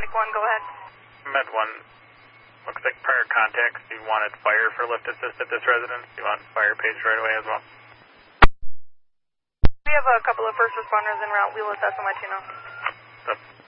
Medic 1, go ahead. Med 1, looks like prior contacts. You wanted fire for lift assist at this residence. You want fire page right away as well? We have a couple of first responders en route. We'll assess and let you know. The